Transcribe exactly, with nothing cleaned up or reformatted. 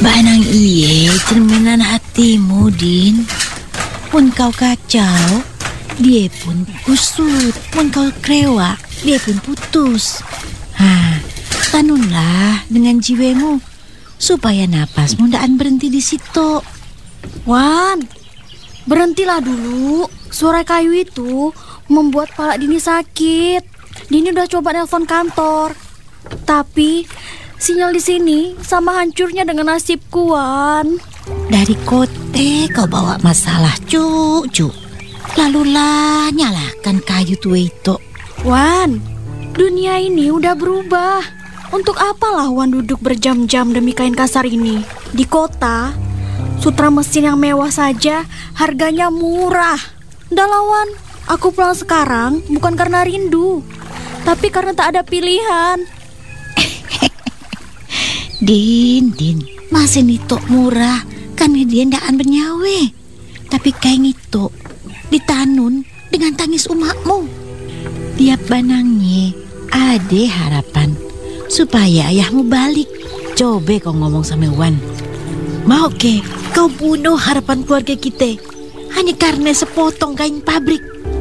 Banang iye cerminan hatimu, Din. Pun kau kacau, dia pun kusut. Pun kau krewak, dia pun putus. Ha, tanunlah dengan jiwamu supaya napasmu ndaan berhenti di situ. Wan, berhentilah dulu. Suara kayu itu membuat kepala Dini sakit. Dini udah coba nelpon kantor, tapi sinyal di sini sama hancurnya dengan nasibku, Wan. Dari kote kau bawa masalah, cucu. Lalulah nyalakan kayu tua itu. Wan, dunia ini udah berubah. Untuk apalah Wan duduk berjam-jam demi kain kasar ini? Di kota, sutra mesin yang mewah saja harganya murah. Udah lah, Wan, aku pulang sekarang bukan karena rindu, tapi karena tak ada pilihan. Din, Din, masih nitok murah, kan dia ndaan bernyawe. Tapi kain itu ditanun dengan tangis umakmu. Tiap banangnya ada harapan supaya ayahmu balik. Coba kau ngomong sama Wan. Mau ke kau bunuh harapan keluarga kita hanya karena sepotong kain pabrik?